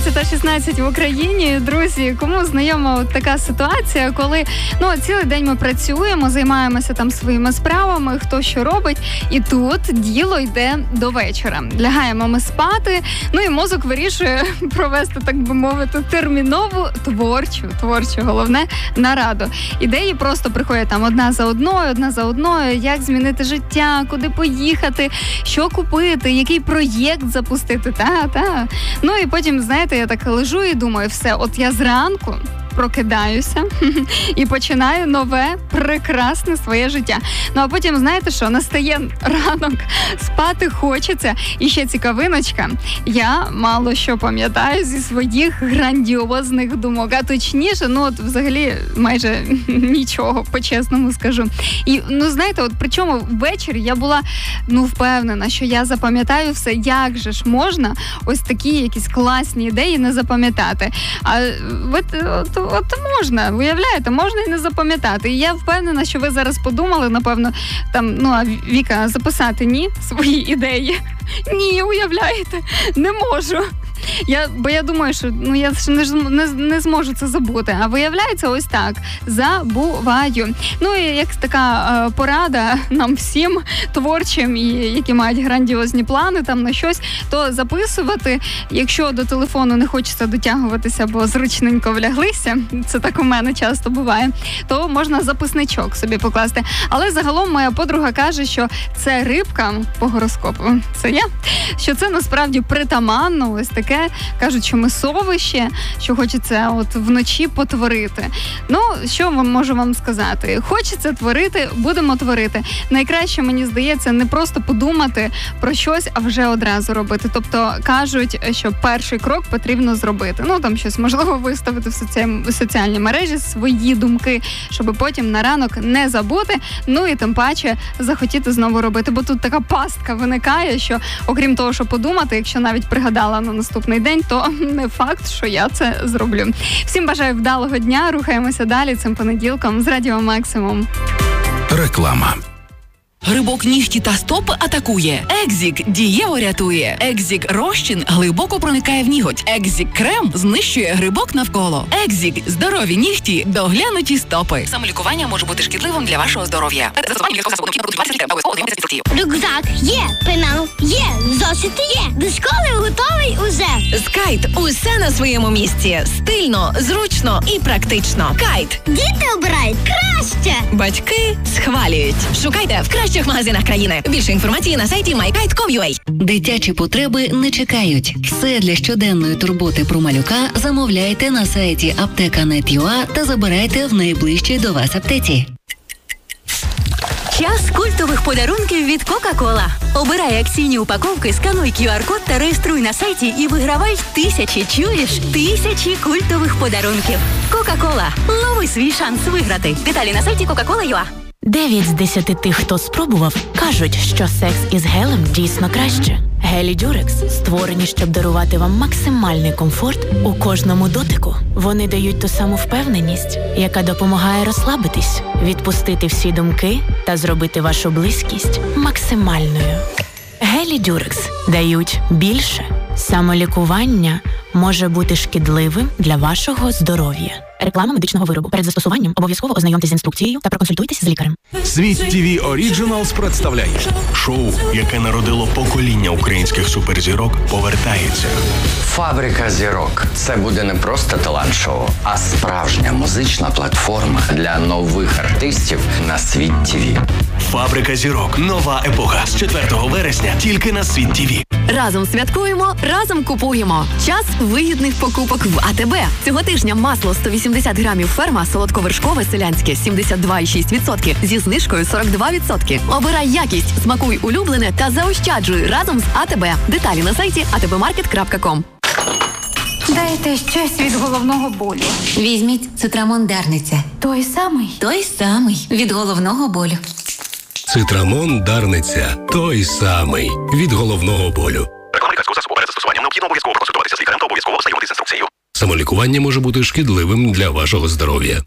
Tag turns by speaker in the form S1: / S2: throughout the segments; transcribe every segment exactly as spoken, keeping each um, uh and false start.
S1: дванадцята шістнадцять в Україні. Друзі, кому знайома от така ситуація, коли ну, цілий день ми працюємо, займаємося там своїми справами, хто що робить, і тут діло йде до вечора. Лягаємо ми спати, ну і мозок вирішує провести, так би мовити, термінову творчу, творчу, головне, нараду. Ідеї просто приходять там одна за одною, одна за одною, як змінити життя, куди поїхати, що купити, який проєкт запустити, та, та. Ну і потім, знаєте, я так лежу і думаю, все, от я зранку прокидаюся і починаю нове, прекрасне своє життя. Ну, а потім, знаєте що, настає ранок, спати хочеться. І ще цікавиночка, я мало що пам'ятаю зі своїх грандіозних думок, а точніше, ну, от взагалі майже нічого, по-чесному скажу. І, ну, знаєте, от причому ввечері я була, ну, впевнена, що я запам'ятаю все, як же ж можна ось такі якісь класні ідеї не запам'ятати. А от, от От можна, виявляєте, можна і не запам'ятати. І я впевнена, що ви зараз подумали, напевно, там, ну, а Віка, записати ні свої ідеї? Ні, уявляєте, не можу. Я, бо я думаю, що ну, я не, не, не зможу це забути. А виявляється, ось так, забуваю. Ну і як така е, порада нам всім творчим, і які мають грандіозні плани там на щось, то записувати, якщо до телефону не хочеться дотягуватися, бо зручненько вляглися, це так у мене часто буває, то можна записничок собі покласти. Але загалом моя подруга каже, що це рибка по гороскопу, це я, що це насправді притаманно, ось таке. Кажуть, що ми совище, що хочеться от вночі потворити. Ну, що вам можу вам сказати? Хочеться творити, будемо творити. Найкраще, мені здається, не просто подумати про щось, а вже одразу робити. Тобто, кажуть, що перший крок потрібно зробити. Ну, там щось, можливо, виставити в соці... соціальні мережі свої думки, щоб потім на ранок не забути, ну і тим паче захотіти знову робити. Бо тут така пастка виникає, що окрім того, що подумати, якщо навіть пригадала на наступний день, то не факт, що я це зроблю. Всім бажаю вдалого дня, рухаємося далі цим понеділком з Радіо Максимум.
S2: Реклама.
S3: Грибок нігті та стопи атакує. Екзік дієво рятує. Екзік розчин глибоко проникає в ніготь. Екзік крем знищує грибок навколо. Екзік здорові нігті, доглянуті стопи. Самолікування може бути шкідливим для вашого здоров'я.
S4: Рюкзак є, пенал є, зошити є. До школи готовий уже.
S5: З Кайт усе на своєму місці. Стильно, зручно і практично. Кайт.
S4: Діти обирають краще.
S5: Батьки схвалюють. Шукайте в кращих магазинах країни. Більше інформації на сайті май кайт крапка ком крапка ю а.
S6: Дитячі потреби не чекають. Все для щоденної турботи про малюка замовляйте на сайті аптека крапка нет крапка ю а та забирайте в найближчій до вас аптеці.
S7: Час культових подарунків від Кока-Кола. Обирай акційні упаковки, скануй кю ар код та реєструй на сайті і вигравай тисячі, чуєш? Тисячі культових подарунків. Кока-Кола. Лови свій шанс виграти. Деталі на сайті кока кола крапка ю а.
S8: Дев'ять з десяти тих, хто спробував, кажуть, що секс із гелем дійсно краще. Гелі Дюрекс створені, щоб дарувати вам максимальний комфорт у кожному дотику. Вони дають ту саму впевненість, яка допомагає розслабитись, відпустити всі думки та зробити вашу близькість максимальною. Гелі Дюрекс дають більше. Самолікування може бути шкідливим для вашого здоров'я. Реклама медичного виробу. Перед застосуванням обов'язково ознайомтесь з інструкцією та проконсультуйтесь з лікарем.
S2: Світ ТВ Оріджиналс представляє шоу, яке народило покоління українських суперзірок, повертається.
S9: Фабрика зірок. Це буде не просто талант-шоу, а справжня музична платформа для нових артистів на Світ ТВ.
S2: Фабрика зірок. Нова епоха. З четвертого вересня тільки на Світ ТВ.
S7: Разом святкуємо, разом купуємо. Час вигідних покупок в а те бе. Цього тижня масло сто вісімдесят грамів ферма солодковершкове селянське сімдесят два цілих шість десятих відсотка зі знижкою сорок два відсотки. Обирай якість, смакуй улюблене та заощаджуй разом з а те бе. Деталі на сайті а те бе маркет крапка ком.
S1: Дайте щось від головного болю.
S10: Візьміть Цитрамон Дарниця.
S1: Той самий?
S10: Той самий. Від головного болю.
S11: Цитрамон Дарниця. Той самий. Від головного болю.
S2: Реклама лікарського засобу. Перед застосуванням необхідно обов'язково проконсультуватися з лікарем та обов'язково ознайомитися з інструкцією.
S11: Самолікування може бути шкідливим для вашого здоров'я.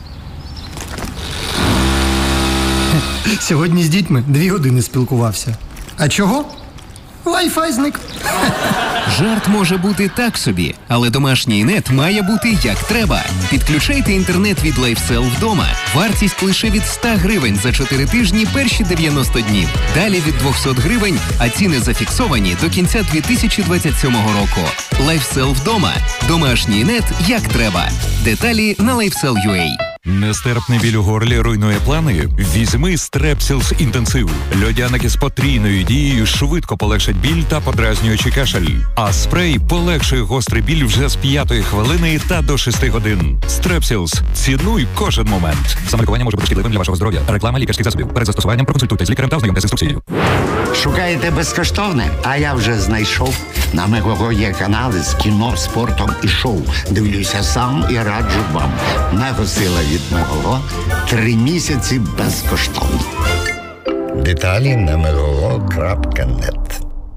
S12: Сьогодні з дітьми дві години спілкувався. А чого? Wi-Fi зник. Жарт може бути так собі, але домашній нет має бути як треба. Підключайте інтернет від LifeSell вдома. Вартість лише від сто гривень за чотири тижні перші дев'яносто днів. Далі від двісті гривень, а ціни зафіксовані до кінця дві тисячі двадцять сьомого року. LifeSell вдома. Домашній нет як треба. Деталі на лайфсел крапка ю а.
S13: Нестерпний біль у горлі руйнує плани? Візьми Strepsils інтенсив. Льодяники з потрійною дією швидко полегшать біль та подразнюючий кашель. А спрей полегшує гострий біль вже з п'ятої хвилини та до шести годин. Strepsils. Цінуй кожен момент. Самолікування може бути шкідливим для вашого здоров'я. Реклама лікарських засобів. Перед застосуванням проконсультуйтесь з лікарем та ознайомтесь з інструкцією.
S14: Шукаєте безкоштовне? А я вже знайшов. На Мегого є канали з кіно, спортом і шоу. Дивлюся сам і раджу вам. Мегосила від Мегого. Три місяці безкоштовно. Деталі на мегого крапка нет.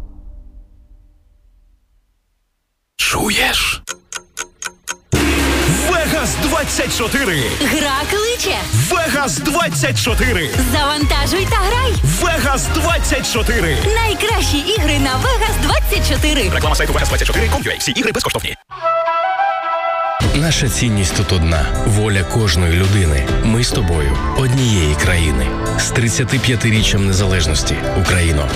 S2: Чуєш? Вегас двадцять чотири.
S15: Гра кличе.
S2: Вегас двадцять чотири.
S15: Завантажуй та грай.
S2: Вегас двадцять чотири.
S15: Найкращі ігри на Вегас двадцять чотири.
S2: Реклама сайту вегас двадцять чотири крапка ком крапка ю а. Всі ігри безкоштовні.
S11: Наша цінність тут одна – воля кожної людини. Ми з тобою однієї країни. З тридцятип'ятиріччям незалежності. Україно.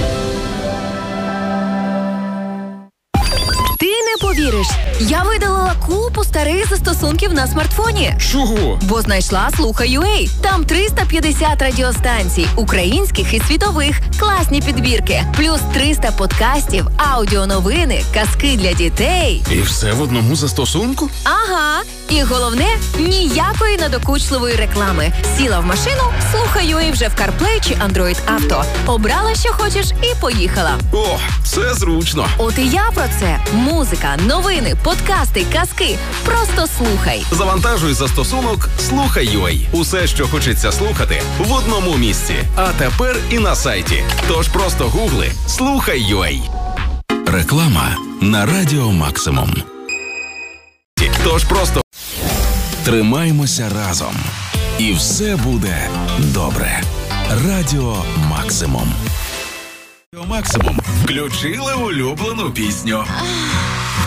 S7: Ти не повіриш, я видалила купу старих застосунків на смартфоні.
S11: Чого?
S7: Бо знайшла Слухай ю а. Там триста п'ятдесят радіостанцій, українських і світових, класні підбірки, плюс триста подкастів, аудіоновини, казки для дітей.
S11: І все в одному застосунку?
S7: Ага. І головне, ніякої надокучливої реклами. Сіла в машину, Слухай ю а вже в CarPlay чи Android Auto. Обрала, що хочеш, і поїхала.
S11: О, це зручно.
S7: От і я про це. Музика, новини, подкасти, казки. Просто слухай.
S16: Завантажуй застосунок Слухай ю а. Усе, що хочеться слухати, в одному місці. А тепер і на сайті. Тож просто гугли Слухай ю а.
S2: Реклама на Радіо Максимум.
S16: Тож просто
S2: тримаймося разом. І все буде добре. Радіо Максимум. Радіо Максимум включили улюблену пісню.